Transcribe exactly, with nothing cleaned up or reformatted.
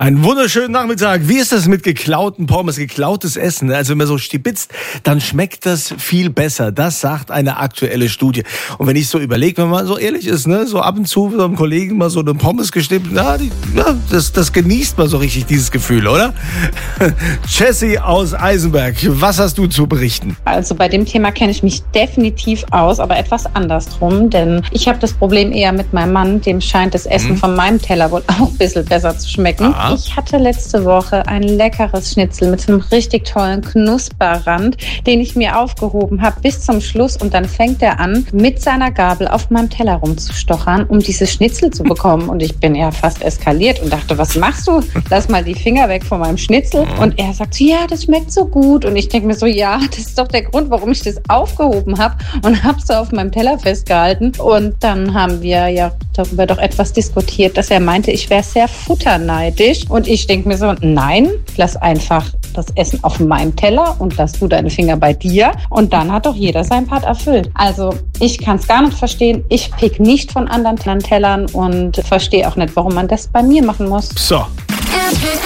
Einen wunderschönen Nachmittag. Wie ist das mit geklauten Pommes, geklautes Essen? Also wenn man so stibitzt, dann schmeckt das viel besser. Das sagt eine aktuelle Studie. Und wenn ich so überlege, wenn man so ehrlich ist, ne, so ab und zu mit einem Kollegen mal so eine Pommes gestippt, na, die, ja, das, das genießt man so richtig, dieses Gefühl, oder? Jessie aus Eisenberg, was hast du zu berichten? Also bei dem Thema kenne ich mich definitiv aus, aber etwas andersrum, denn ich habe das Problem eher mit meinem Mann, dem scheint das Essen mhm. von meinem Teller wohl auch ein bisschen besser zu schmecken. Aha. Ich hatte letzte Woche ein leckeres Schnitzel mit einem richtig tollen Knusperrand, den ich mir aufgehoben habe bis zum Schluss, und dann fängt er an, mit seiner Gabel auf meinem Teller rumzustochern, um dieses Schnitzel zu bekommen, und ich bin ja fast eskaliert und dachte, was machst du? Lass mal die Finger weg von meinem Schnitzel. Und er sagt, ja, das schmeckt so gut, und ich denke mir so, ja, das ist doch der Grund, warum ich das aufgehoben habe, und habe es so auf meinem Teller festgehalten. Und dann haben wir ja darüber doch etwas diskutiert, dass er meinte, ich wäre sehr futterneidisch. Und ich denke mir so, nein, lass einfach das Essen auf meinem Teller und lass du deine Finger bei dir. Und dann hat doch jeder seinen Part erfüllt. Also ich kann es gar nicht verstehen. Ich pick nicht von anderen Tellern und verstehe auch nicht, warum man das bei mir machen muss. So.